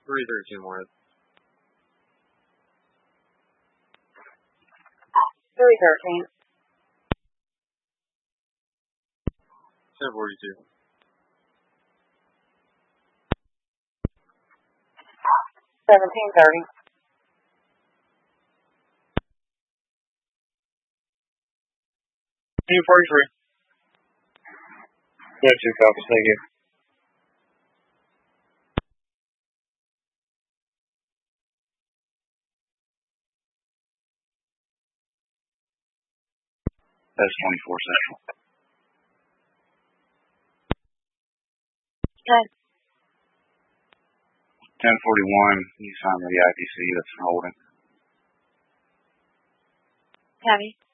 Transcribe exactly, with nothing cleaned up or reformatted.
three thirteen more. three thirteen. ten forty-two. seventeen thirty. ten forty-three. Yeah, two copies, thank you. That's twenty-four Central. Okay. ten forty-one, you signed the I P C, that's holding. Copy.